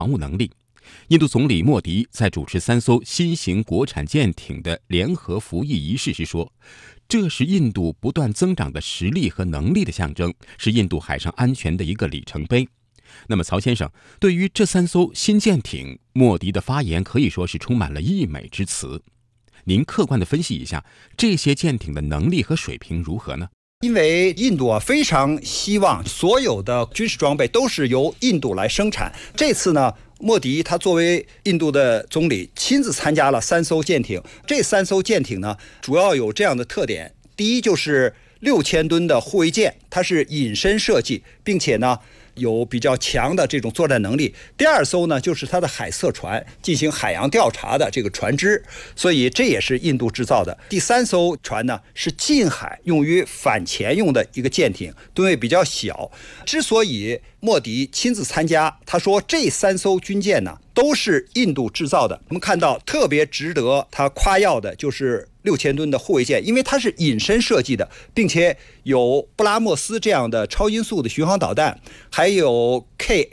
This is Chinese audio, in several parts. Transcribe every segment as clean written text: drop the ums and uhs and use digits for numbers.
防务能力。印度总理莫迪在主持3艘新型国产舰艇的联合服役仪式时说，这是印度不断增长的实力和能力的象征，是印度海上安全的一个里程碑。那么曹先生，对于这3艘新舰艇，莫迪的发言可以说是充满了溢美之词。您客观地分析一下，这些舰艇的能力和水平如何呢？ 因为印度非常希望所有的军事装备都是由印度来生产。这次呢，莫迪他作为印度的总理，亲自参加了3艘舰艇。这3艘舰艇呢，主要有这样的特点：第一，就是6000吨的护卫舰，它是隐身设计，并且呢有比较强的这种作战能力。第2艘呢，就是它的海色船，进行海洋调查的这个船只，所以这也是印度制造的。第3艘船呢，是近海用于反潜用的一个舰艇，吨位比较小。之所以莫迪亲自参加，他说这3艘军舰呢都是印度制造的。我们看到特别值得他夸耀的就是6000吨的护卫舰，因为它是隐身设计的，并且有布拉莫斯这样的超音速的巡航导弹，还有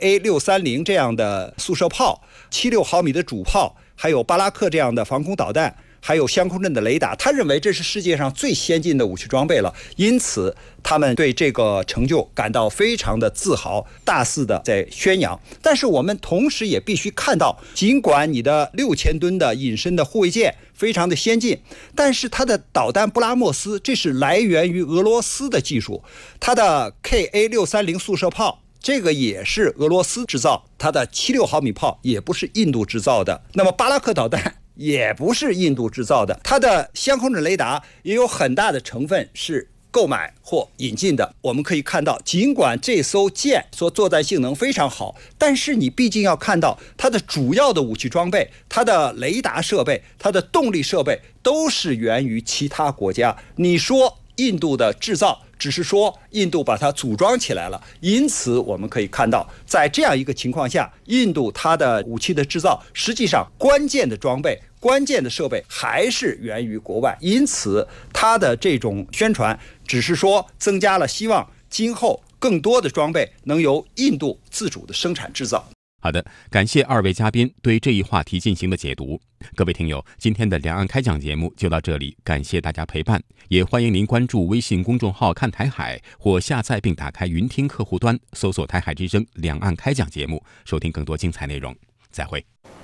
KA-630 这样的速射炮，76毫米的主炮，还有巴拉克这样的防空导弹，还有相空阵的雷达。他认为这是世界上最先进的武器装备了，因此他们对这个成就感到非常的自豪，大肆的在宣扬。但是我们同时也必须看到，尽管你的6000吨的隐身的护卫舰非常的先进，但是它的导弹布拉莫斯，这是来源于俄罗斯的技术。它的 KA-630 速射炮，这个也是俄罗斯制造，它的76毫米炮也不是印度制造的。那么巴拉克导弹也不是印度制造的，它的相空阵雷达也有很大的成分是购买或引进的。我们可以看到，尽管这艘舰说作战性能非常好，但是你毕竟要看到它的主要的武器装备，它的雷达设备，它的动力设备都是源于其他国家。你说印度的制造，只是说印度把它组装起来了。因此我们可以看到，在这样一个情况下，印度它的武器的制造，实际上关键的装备、关键的设备还是源于国外。因此它的这种宣传只是说增加了希望今后更多的装备能由印度自主的生产制造。 好的，感谢2位嘉宾对这一话题进行的解读。各位听友，今天的两岸开讲节目就到这里，感谢大家陪伴，也欢迎您关注微信公众号看台海，或下载并打开云听客户端，搜索台海之声两岸开讲节目，收听更多精彩内容。再会。